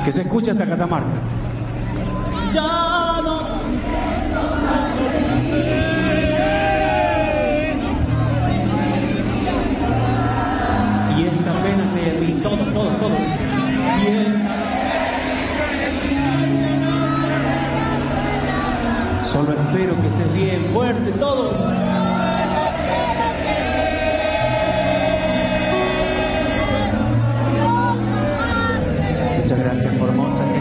Que se escuche hasta Catamarca. Ya no. Y esta pena que hay en mí, todos. Y esta. Solo espero que estés bien, fuerte, todos. Muchas gracias, Formosa.